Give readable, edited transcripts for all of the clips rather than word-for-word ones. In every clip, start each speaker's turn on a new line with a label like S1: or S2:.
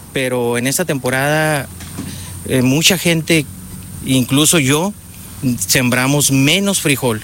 S1: pero en esta temporada mucha gente, incluso yo, sembramos menos frijol,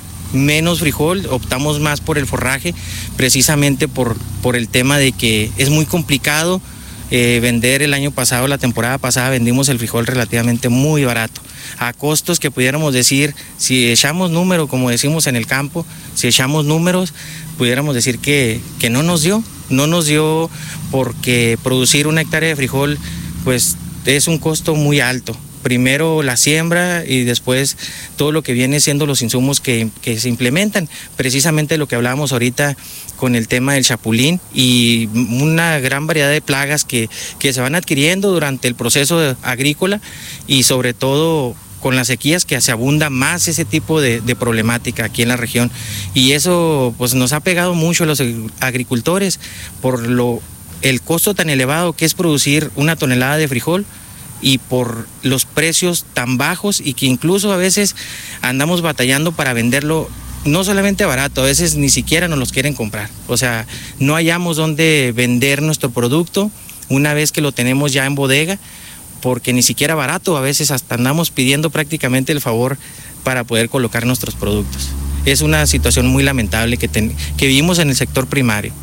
S1: optamos más por el forraje, precisamente por el tema de que es muy complicado vender. El año pasado, la temporada pasada, vendimos el frijol relativamente muy barato, a costos que pudiéramos decir, si echamos número, como decimos en el campo, si echamos números, pudiéramos decir que no nos dio porque producir 1 hectárea de frijol pues es un costo muy alto. Primero la siembra y después todo lo que viene siendo los insumos que se implementan, precisamente lo que hablábamos ahorita con el tema del chapulín y una gran variedad de plagas que se van adquiriendo durante el proceso agrícola y sobre todo con las sequías, que se abunda más ese tipo de problemática aquí en la región, y eso pues nos ha pegado mucho a los agricultores por el costo tan elevado que es producir 1 tonelada de frijol y por los precios tan bajos, y que incluso a veces andamos batallando para venderlo no solamente barato, a veces ni siquiera nos los quieren comprar. O sea, no hallamos dónde vender nuestro producto una vez que lo tenemos ya en bodega, porque ni siquiera barato, a veces hasta andamos pidiendo prácticamente el favor para poder colocar nuestros productos. Es una situación muy lamentable que vivimos en el sector primario.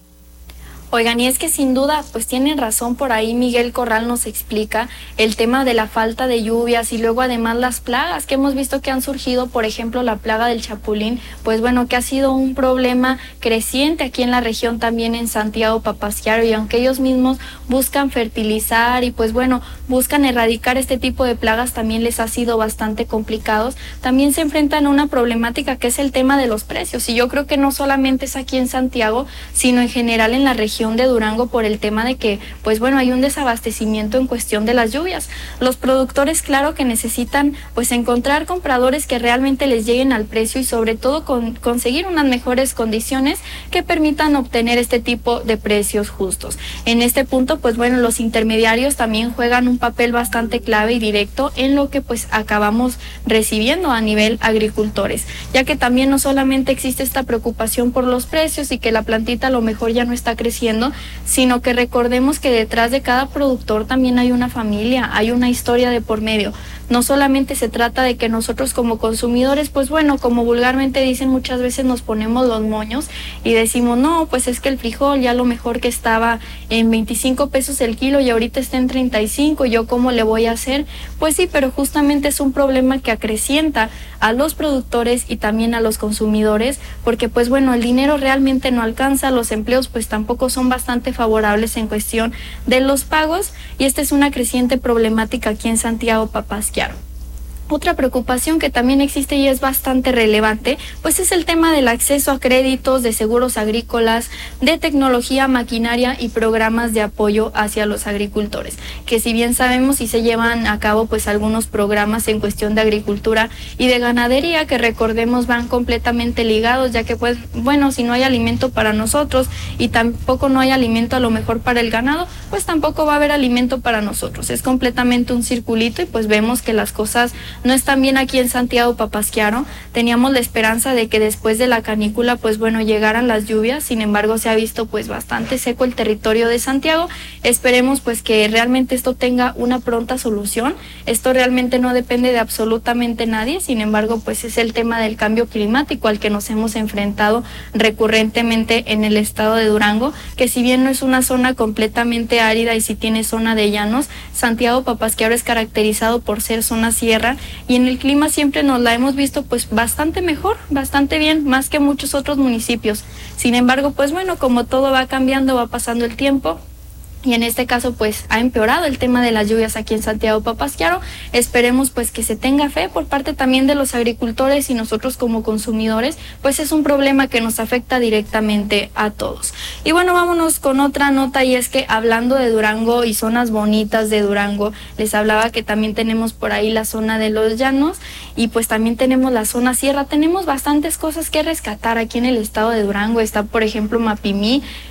S2: Oigan, y es que sin duda, pues tienen razón por ahí, Miguel Corral nos explica el tema de la falta de lluvias y luego además las plagas que hemos visto que han surgido, por ejemplo, la plaga del chapulín, pues bueno, que ha sido un problema creciente aquí en la región, también en Santiago Papasquiaro, y aunque ellos mismos buscan fertilizar y pues bueno, buscan erradicar este tipo de plagas, también les ha sido bastante complicados, también se enfrentan a una problemática que es el tema de los precios, y yo creo que no solamente es aquí en Santiago, sino en general en la región de Durango, por el tema de que, pues bueno, hay un desabastecimiento en cuestión de las lluvias. Los productores, claro que necesitan pues encontrar compradores que realmente les lleguen al precio y sobre todo conseguir unas mejores condiciones que permitan obtener este tipo de precios justos. En este punto, pues bueno, los intermediarios también juegan un papel bastante clave y directo en lo que pues acabamos recibiendo a nivel agricultores, ya que también no solamente existe esta preocupación por los precios y que la plantita a lo mejor ya no está creciendo, sino que recordemos que detrás de cada productor también hay una familia, hay una historia de por medio. No solamente se trata de que nosotros como consumidores, pues bueno, como vulgarmente dicen, muchas veces nos ponemos los moños y decimos, no, pues es que el frijol ya lo mejor que estaba en 25 pesos el kilo y ahorita está en 35, ¿y yo cómo le voy a hacer? Pues sí, pero justamente es un problema que acrecienta a los productores y también a los consumidores, porque pues bueno, el dinero realmente no alcanza, los empleos pues tampoco son bastante favorables en cuestión de los pagos, y esta es una creciente problemática aquí en Santiago Papasquiaro. Otra preocupación que también existe y es bastante relevante, pues es el tema del acceso a créditos, de seguros agrícolas, de tecnología, maquinaria y programas de apoyo hacia los agricultores, que si bien sabemos y se llevan a cabo pues algunos programas en cuestión de agricultura y de ganadería, que recordemos van completamente ligados, ya que pues bueno, si no hay alimento para nosotros y tampoco no hay alimento a lo mejor para el ganado, pues tampoco va a haber alimento para nosotros, es completamente un circulito, y pues vemos que las cosas no están bien aquí en Santiago Papasquiaro. Teníamos la esperanza de que después de la canícula pues bueno, llegaran las lluvias, sin embargo se ha visto pues bastante seco el territorio de Santiago. Esperemos pues que realmente esto tenga una pronta solución. Esto realmente no depende de absolutamente nadie, sin embargo pues es el tema del cambio climático al que nos hemos enfrentado recurrentemente en el estado de Durango, que si bien no es una zona completamente árida y si tiene zona de llanos, Santiago Papasquiaro es caracterizado por ser zona sierra, y en el clima siempre nos la hemos visto pues bastante mejor, bastante bien, más que muchos otros municipios. Sin embargo, pues bueno, como todo va cambiando, va pasando el tiempo, y en este caso pues ha empeorado el tema de las lluvias aquí en Santiago Papasquiaro. Esperemos pues que se tenga fe por parte también de los agricultores y nosotros como consumidores, pues es un problema que nos afecta directamente a todos. Y bueno, vámonos con otra nota, y es que hablando de Durango y zonas bonitas de Durango, les hablaba que también tenemos por ahí la zona de los llanos y pues también tenemos la zona sierra. Tenemos bastantes cosas que rescatar aquí en el estado de Durango. Está por ejemplo Mapimí,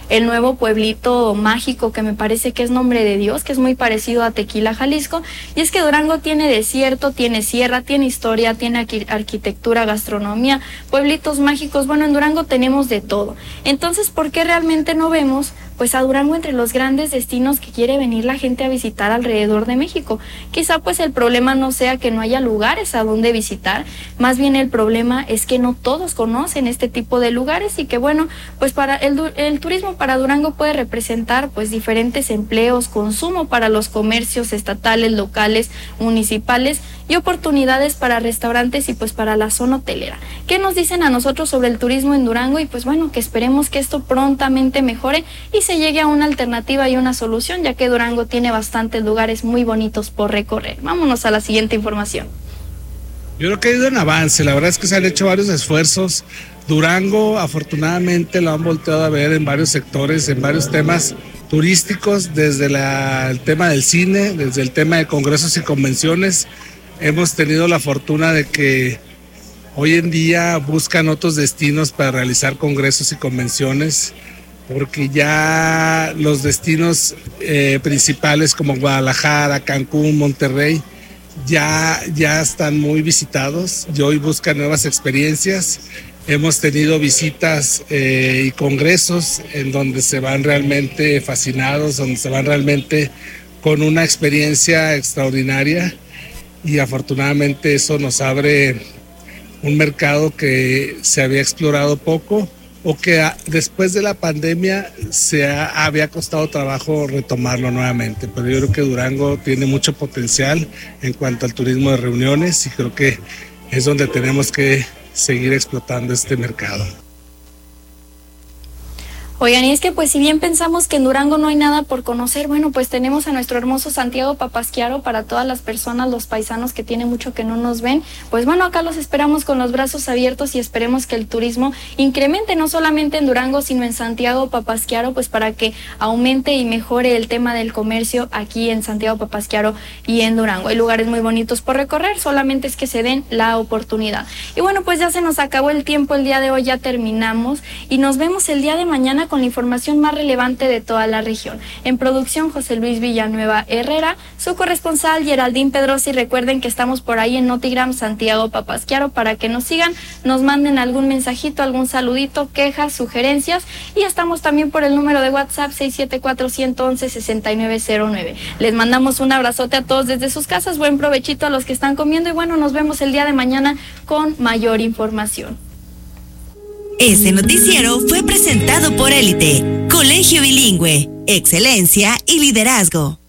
S2: el nuevo pueblito mágico que me parece que es Nombre de Dios, que es muy parecido a Tequila, Jalisco. Y es que Durango tiene desierto, tiene sierra, tiene historia, tiene arquitectura, gastronomía, pueblitos mágicos. Bueno, en Durango tenemos de todo. Entonces, ¿por qué realmente no vemos pues a Durango entre los grandes destinos que quiere venir la gente a visitar alrededor de México? Quizá pues el problema no sea que no haya lugares a donde visitar, más bien el problema es que no todos conocen este tipo de lugares y que bueno, pues para el turismo para Durango puede representar pues diferentes empleos, consumo para los comercios estatales, locales, municipales y oportunidades para restaurantes y pues para la zona hotelera. ¿Qué nos dicen a nosotros sobre el turismo en Durango? Y pues bueno, que esperemos que esto prontamente mejore y se llegue a una alternativa y una solución, ya que Durango tiene bastantes lugares muy bonitos por recorrer. Vámonos a la siguiente información.
S3: Yo creo que ha ido en avance, la verdad es que se han hecho varios esfuerzos. Durango afortunadamente lo han volteado a ver en varios sectores, en varios temas turísticos, desde el tema del cine, desde el tema de congresos y convenciones. Hemos tenido la fortuna de que hoy en día buscan otros destinos para realizar congresos y convenciones, porque ya los destinos principales como Guadalajara, Cancún, Monterrey, ya están muy visitados y hoy buscan nuevas experiencias. Hemos tenido visitas y congresos en donde se van realmente fascinados, donde se van realmente con una experiencia extraordinaria y afortunadamente eso nos abre un mercado que se había explorado poco o que después de la pandemia había costado trabajo retomarlo nuevamente. Pero yo creo que Durango tiene mucho potencial en cuanto al turismo de reuniones y creo que es donde tenemos que seguir explotando este mercado.
S2: Oigan, y es que pues si bien pensamos que en Durango no hay nada por conocer, bueno, pues tenemos a nuestro hermoso Santiago Papasquiaro para todas las personas, los paisanos que tiene mucho que no nos ven. Pues bueno, acá los esperamos con los brazos abiertos y esperemos que el turismo incremente no solamente en Durango, sino en Santiago Papasquiaro, pues para que aumente y mejore el tema del comercio aquí en Santiago Papasquiaro y en Durango. Hay lugares muy bonitos por recorrer, solamente es que se den la oportunidad. Y bueno, pues ya se nos acabó el tiempo el día de hoy, ya terminamos y nos vemos el día de mañana con la información más relevante de toda la región. En producción, José Luis Villanueva Herrera, su corresponsal Geraldine Pedrosa, y recuerden que estamos por ahí en Notigram Santiago Papasquiaro para que nos sigan, nos manden algún mensajito, algún saludito, quejas, sugerencias, y estamos también por el número de WhatsApp 674-111-6909. Les mandamos un abrazote a todos desde sus casas, buen provechito a los que están comiendo y bueno, nos vemos el día de mañana con mayor información.
S4: Este noticiero fue presentado por Élite, Colegio Bilingüe, Excelencia y Liderazgo.